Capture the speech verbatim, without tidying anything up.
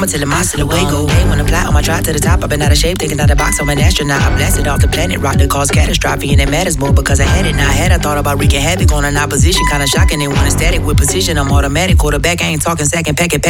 Till my silhouette go away when I fly on my drive to the top. I've been out of shape, taking out the box. I'm an astronaut. I blasted off the planet, rock that caused catastrophe, and it matters more because I had it. Now I had I thought about wreaking havoc on an opposition, kind of shocking. They want a static with precision. I'm automatic quarterback. I ain't talking second packet.